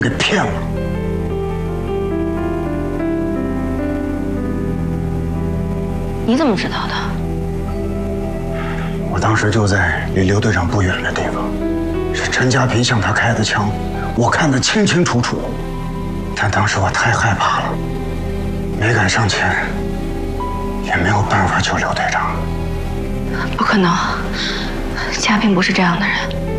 给骗了。 你怎么知道的？ 我当时就在离刘队长不远的地方，是陈家平向他开的枪，我看得清清楚楚。但当时我太害怕了，没敢上前，也没有办法救刘队长。 不可能，家平不是这样的人。